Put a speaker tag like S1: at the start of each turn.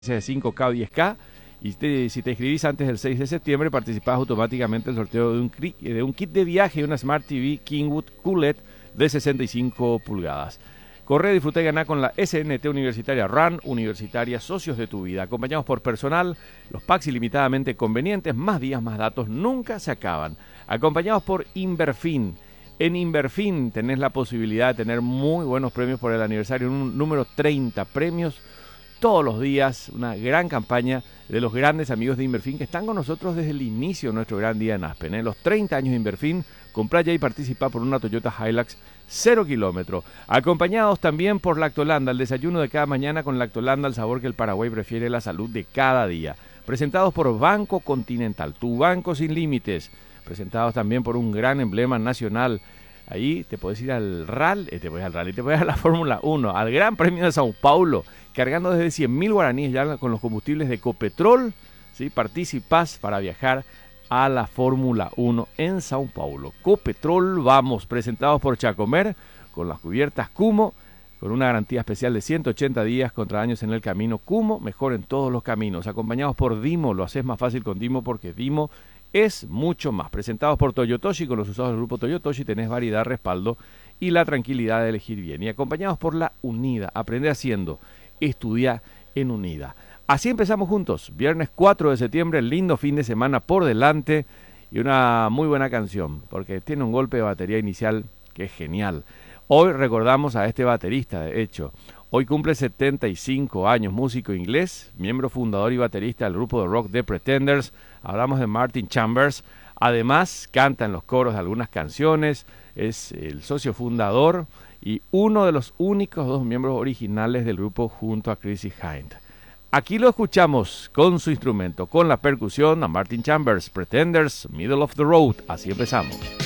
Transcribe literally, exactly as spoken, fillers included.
S1: de cinco K o diez K. Y te, si te inscribís antes del seis de septiembre, participás automáticamente en el sorteo de un, de un kit de viaje y una Smart T V Kingwood Q L E D de sesenta y cinco pulgadas. Corre, disfruta y gana con la S N T Universitaria RAN, Universitaria Socios de tu Vida. Acompañados por personal, los packs ilimitadamente convenientes, más días, más datos, nunca se acaban. Acompañados por Inverfin. En Inverfin tenés la posibilidad de tener muy buenos premios por el aniversario, un número treinta premios todos los días, una gran campaña de los grandes amigos de Inverfin que están con nosotros desde el inicio de nuestro gran día en Aspen. En los treinta años de Inverfin, comprá ya y participa por una Toyota Hilux cero kilómetro. Acompañados también por Lactolanda, el desayuno de cada mañana con Lactolanda, el sabor que el Paraguay prefiere, la salud de cada día. Presentados por Banco Continental, tu banco sin límites. Presentados también por un gran emblema nacional. Ahí te puedes ir al rally, te puedes al rally, te puedes a la Fórmula uno, al Gran Premio de Sao Paulo, cargando desde cien mil guaraníes ya con los combustibles de Copetrol, ¿sí? Participás para viajar a la Fórmula uno en Sao Paulo. Copetrol, vamos, presentados por Chacomer, con las cubiertas Kumo, con una garantía especial de ciento ochenta días contra daños en el camino. Kumo, mejor en todos los caminos. Acompañados por Dimo, lo haces más fácil con Dimo porque Dimo es mucho más. Presentados por Toyotoshi, con los usados del grupo Toyotoshi tenés variedad, respaldo y la tranquilidad de elegir bien. Y acompañados por la Unida, aprende haciendo, estudia en Unida. Así empezamos juntos, viernes cuatro de septiembre, lindo fin de semana por delante y una muy buena canción, porque tiene un golpe de batería inicial que es genial. Hoy recordamos a este baterista, de hecho. Hoy cumple setenta y cinco años, músico inglés, miembro fundador y baterista del grupo de rock The Pretenders. Hablamos de Martin Chambers. Además, canta en los coros de algunas canciones, es el socio fundador y uno de los únicos dos miembros originales del grupo junto a Chrissie Hynde. Aquí lo escuchamos con su instrumento, con la percusión, a Martin Chambers, Pretenders, Middle of the Road. Así empezamos.